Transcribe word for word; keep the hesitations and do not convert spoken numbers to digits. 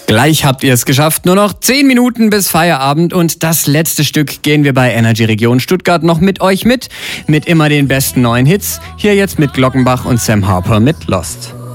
Gleich habt ihr es geschafft. Nur noch zehn Minuten bis Feierabend und das letzte Stück gehen wir bei Energy Region Stuttgart noch mit euch mit. Mit immer den besten neuen Hits. Hier jetzt mit Glockenbach und Sam Harper mit Lost.